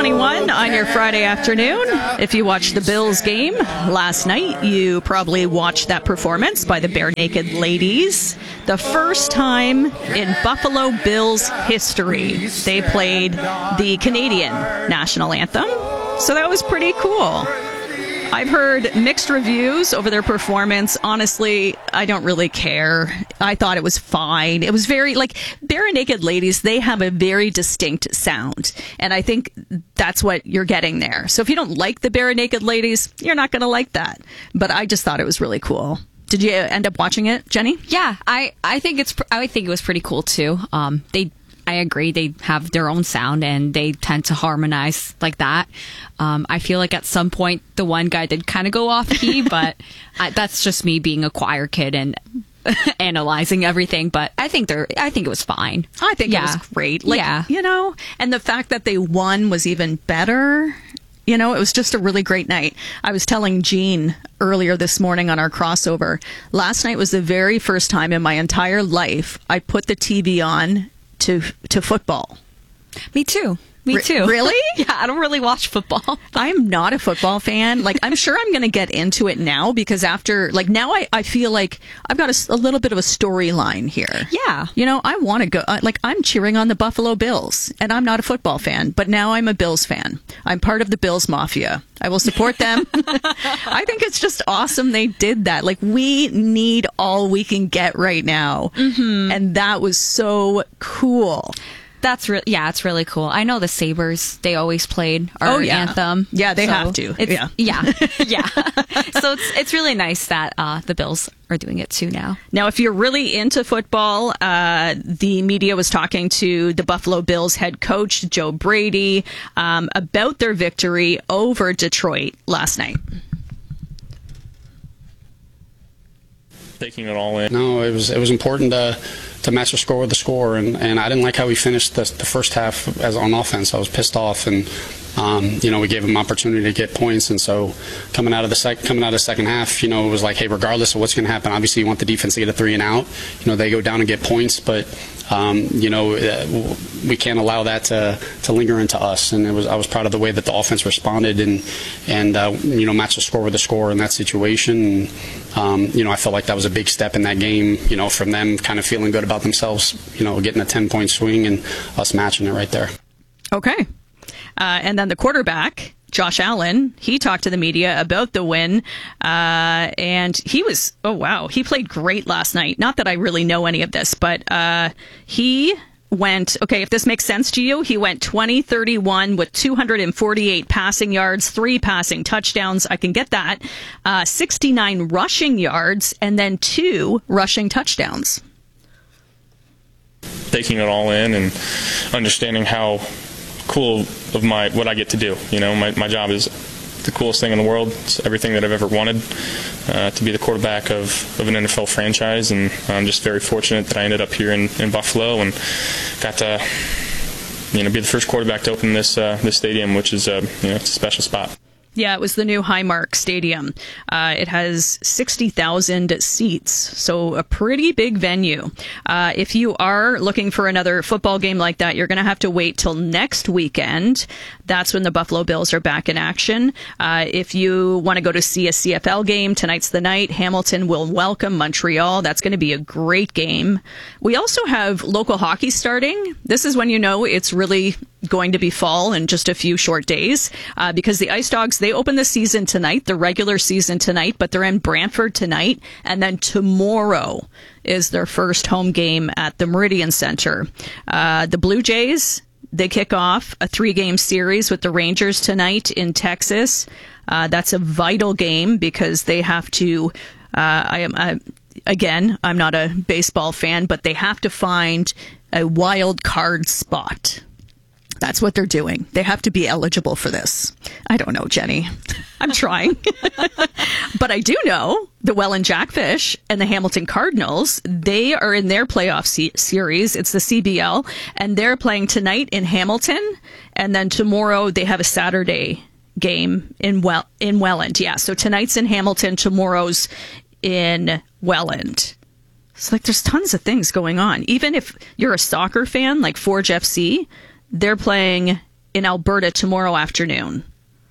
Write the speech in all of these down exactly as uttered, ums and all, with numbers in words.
twenty-one on your Friday afternoon. If you watched the Bills game last night, you probably watched that performance by the Bare Naked Ladies. The first time in Buffalo Bills history, they played the Canadian national anthem. So that was pretty cool. I've heard mixed reviews over their performance. Honestly, I don't really care. I thought it was fine. It was very, like, Bare Naked Ladies, they have a very distinct sound. And I think that's what you're getting there. So if you don't like the Bare Naked Ladies, you're not going to like that. But I just thought it was really cool. Did you end up watching it, Jenny? Yeah, I, I think it's I think it was pretty cool too. Um, they I agree. They have their own sound and they tend to harmonize like that. Um, I feel like at some point the one guy did kind of go off key, but I, that's just me being a choir kid and analyzing everything. But I think they're. I think it was fine. I think yeah. it was great. Like, yeah, you know, and the fact that they won was even better. You know, it was just a really great night. I was telling Jean earlier this morning on our crossover. Last night was the very first time in my entire life I put the T V on to to football. Me too. Me too. R- really? Yeah, I don't really watch football. I'm not a football fan. Like, I'm sure I'm going to get into it now because after, like, now I, I feel like I've got a, a little bit of a storyline here. Yeah. You know, I want to go, uh, like, I'm cheering on the Buffalo Bills, and I'm not a football fan, but now I'm a Bills fan. I'm part of the Bills Mafia. I will support them. I think it's just awesome they did that. Like, we need all we can get right now. Mm-hmm. And that was so cool. That's re- yeah, it's really cool. I know the Sabres, they always played our oh, yeah. anthem. Yeah, they so have to. It's, yeah. Yeah. Yeah. So it's it's really nice that uh, the Bills are doing it too now. Now, if you're really into football, uh, the media was talking to the Buffalo Bills head coach, Joe Brady, um, about their victory over Detroit last night. Taking it all in. No, it was it was important to to match the score with the score, and, and I didn't like how we finished the, the first half as on offense. I was pissed off, and um, you know we gave them opportunity to get points, and so coming out of the sec- coming out of the second half, you know it was like, hey, regardless of what's going to happen, obviously you want the defense to get a three and out. You know they go down and get points, but um, you know uh, we can't allow that to to linger into us. And it was I was proud of the way that the offense responded and and uh, you know matched the score with the score in that situation. And, um, you know I felt like that was a big step in that game. You know from them kind of feeling good about themselves, you know, getting a ten-point swing and us matching it right there. Okay. Uh, and then the quarterback, Josh Allen, he talked to the media about the win, uh, and he was, oh, wow, he played great last night. Not that I really know any of this, but uh, he went, okay, if this makes sense to you, he went twenty thirty-one with two hundred forty-eight passing yards, three passing touchdowns. I can get that. Uh, sixty-nine rushing yards, and then two rushing touchdowns. Taking it all in and understanding how cool of my what I get to do. You know, my my job is the coolest thing in the world. It's everything that I've ever wanted, uh, to be the quarterback of, of an N F L franchise, and I'm just very fortunate that I ended up here in, in Buffalo and got to you know be the first quarterback to open this uh, this stadium, which is uh, you know it's a special spot. Yeah, it was the new Highmark Stadium. Uh, it has sixty thousand seats, so a pretty big venue. Uh, if you are looking for another football game like that, you're going to have to wait till next weekend. That's when the Buffalo Bills are back in action. Uh, if you want to go to see a C F L game, tonight's the night. Hamilton will welcome Montreal. That's going to be a great game. We also have local hockey starting. This is when you know it's really going to be fall in just a few short days, uh, because the Ice Dogs, they open the season tonight, the regular season tonight, but they're in Brantford tonight, and then tomorrow is their first home game at the Meridian Center. Uh, the Blue Jays, they kick off a three-game series with the Rangers tonight in Texas. Uh, that's a vital game because they have to, uh, I am, I, again, I'm not a baseball fan, but they have to find a wild card spot. That's what they're doing. They have to be eligible for this. I don't know, Jenny. I'm trying. But I do know the Welland Jackfish and the Hamilton Cardinals, they are in their playoff se- series. It's the C B L, and they're playing tonight in Hamilton, and then tomorrow they have a Saturday game in well in Welland. Yeah, so tonight's in Hamilton, tomorrow's in Welland. It's like there's tons of things going on. Even if you're a soccer fan, like Forge F C, they're playing in Alberta tomorrow afternoon.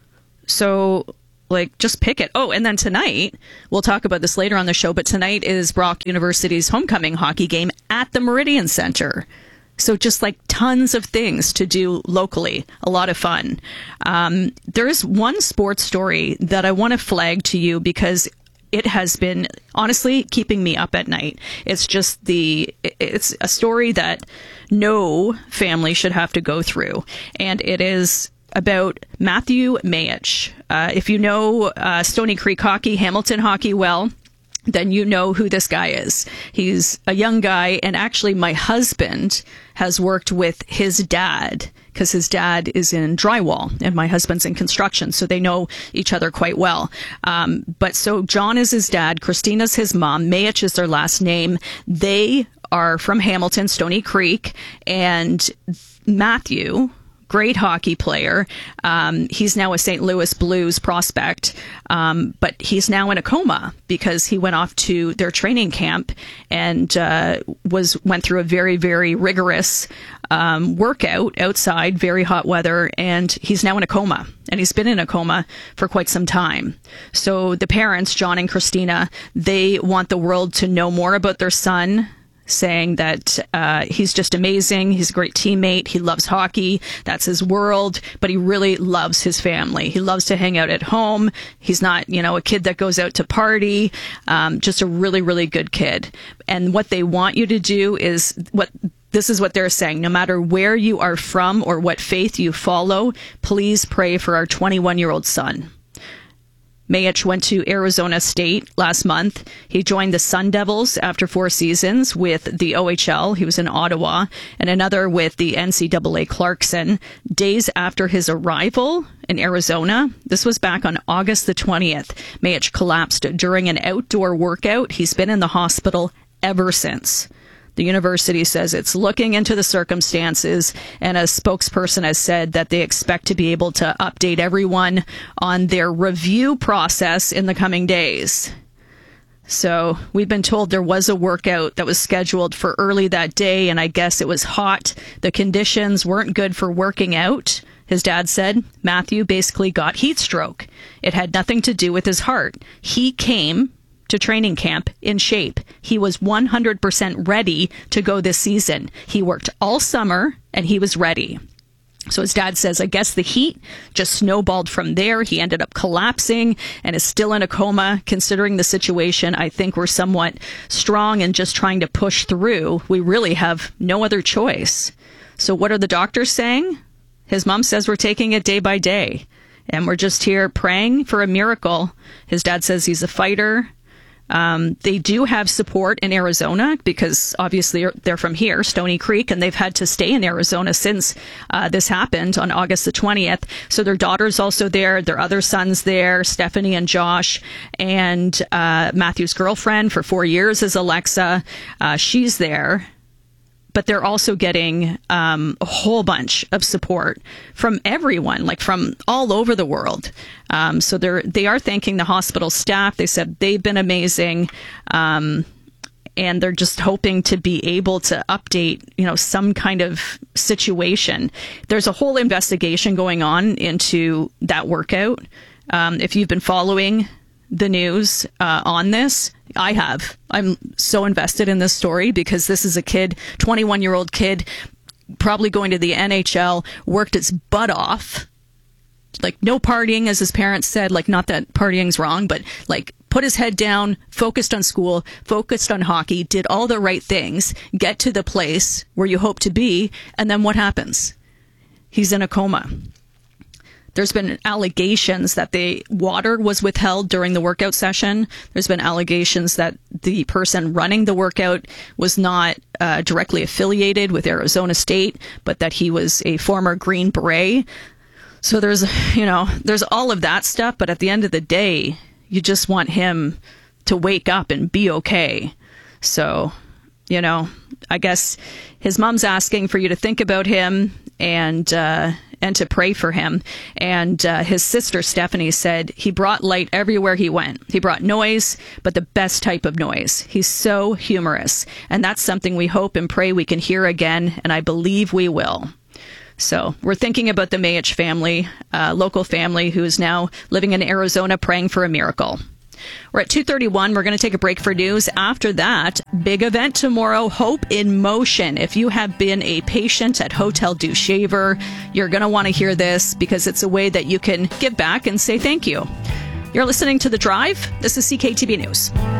So, like, just pick it. Oh, and then tonight, we'll talk about this later on the show, but tonight is Brock University's homecoming hockey game at the Meridian Center. So just like tons of things to do locally, a lot of fun. Um, there's one sports story that I want to flag to you because it has been honestly keeping me up at night. It's just the, it's a story that no family should have to go through. And it is about Matthew Mayich. Uh, if you know uh, Stony Creek hockey, Hamilton hockey well, then you know who this guy is. He's a young guy, and actually my husband has worked with his dad because his dad is in drywall and my husband's in construction, so they know each other quite well. Um, but so John is his dad, Christina's his mom, Mayich is their last name. They are from Hamilton, Stony Creek, and Matthew, great hockey player. Um, he's now a Saint Louis Blues prospect, um, but he's now in a coma because he went off to their training camp and uh, was went through a very, very rigorous um, workout outside, very hot weather, and he's now in a coma. And he's been in a coma for quite some time. So the parents, John and Christina, they want the world to know more about their son, saying that uh, he's just amazing. He's a great teammate. He loves hockey. That's his world. But he really loves his family. He loves to hang out at home. He's not, you know, a kid that goes out to party. Um, just a really, really good kid. And what they want you to do is what this is what they're saying. No matter where you are from or what faith you follow, please pray for our twenty-one-year-old son. Mayich went to Arizona State last month. He joined the Sun Devils after four seasons with the O H L. He was in Ottawa, and another with the N C double A Clarkson. Days after his arrival in Arizona, this was back on August the twentieth, Mayich collapsed during an outdoor workout. He's been in the hospital ever since. The university says it's looking into the circumstances, and a spokesperson has said that they expect to be able to update everyone on their review process in the coming days. So we've been told there was a workout that was scheduled for early that day, and I guess it was hot. The conditions weren't good for working out. His dad said Matthew basically got heat stroke. It had nothing to do with his heart. He came to training camp in shape. He was one hundred percent ready to go this season. He worked all summer and he was ready. So his dad says, I guess the heat just snowballed from there. He ended up collapsing and is still in a coma. Considering the situation, I think we're somewhat strong and just trying to push through. We really have no other choice. So what are the doctors saying? His mom says we're taking it day by day and we're just here praying for a miracle. His dad says he's a fighter. Um, they do have support in Arizona because obviously they're from here, Stony Creek, and they've had to stay in Arizona since uh, this happened on August the twentieth. So their daughter's also there, their other son's there, Stephanie and Josh, and uh, Matthew's girlfriend for four years is Alexa. Uh, she's there. But they're also getting um, a whole bunch of support from everyone, like from all over the world. Um, so they're they are thanking the hospital staff. They said they've been amazing, um, and they're just hoping to be able to update, you know, some kind of situation. There's a whole investigation going on into that workout. Um, if you've been following the news uh, on this, I have. I'm so invested in this story because this is a kid, twenty-one-year-old kid, probably going to the N H L, worked its butt off. Like, no partying, as his parents said. Like, not that partying's wrong, but, like, put his head down, focused on school, focused on hockey, did all the right things, get to the place where you hope to be, and then what happens? He's in a coma. There's been allegations that the water was withheld during the workout session. There's been allegations that the person running the workout was not uh, directly affiliated with Arizona State, but that he was a former Green Beret. So there's, you know, there's all of that stuff. But at the end of the day, you just want him to wake up and be okay. So, you know, I guess his mom's asking for you to think about him and, uh, and to pray for him. And uh, his sister, Stephanie, said he brought light everywhere he went. He brought noise, but the best type of noise. He's so humorous. And that's something we hope and pray we can hear again, and I believe we will. So we're thinking about the Mayich family, uh, local family who is now living in Arizona, praying for a miracle. We're at two thirty-one. We're going to take a break for news. After that, big event tomorrow, Hope in Motion. If you have been a patient at Hotel du Shaver, you're going to want to hear this because it's a way that you can give back and say thank you. You're listening to The Drive. This is C K T V News.